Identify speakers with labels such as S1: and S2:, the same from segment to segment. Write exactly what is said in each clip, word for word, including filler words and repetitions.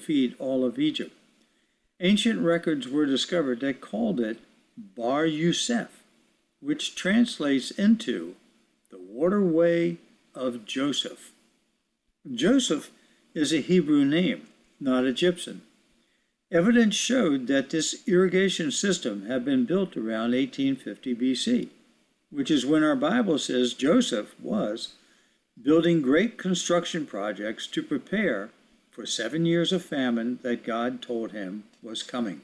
S1: defeat all of Egypt. Ancient records were discovered that called it Bar Yusef, which translates into the waterway of Joseph. Joseph is a Hebrew name, not Egyptian. Evidence showed that this irrigation system had been built around eighteen fifty B C, which is when our Bible says Joseph was building great construction projects to prepare for seven years of famine that God told him was coming.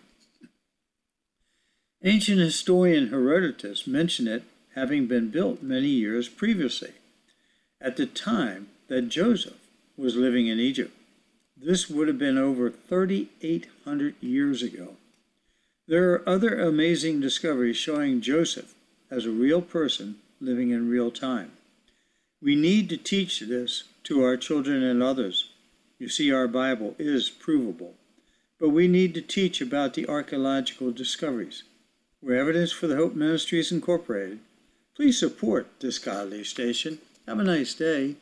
S1: Ancient historian Herodotus mentioned it having been built many years previously, at the time that Joseph was living in Egypt. This would have been over thirty-eight hundred years ago. There are other amazing discoveries showing Joseph as a real person living in real time. We need to teach this to our children and others. You see, our Bible is provable, but we need to teach about the archaeological discoveries. We're Evidence for the Hope Ministries Incorporated. Please support this godly station. Have a nice day.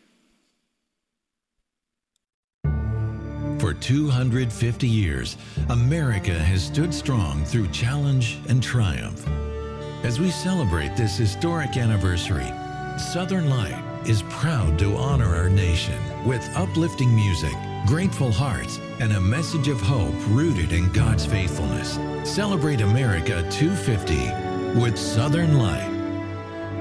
S2: For two hundred fifty years, America has stood strong through challenge and triumph. As we celebrate this historic anniversary, Southern Light is proud to honor our nation with uplifting music, grateful hearts, and a message of hope rooted in God's faithfulness. Celebrate America two fifty with Southern Light.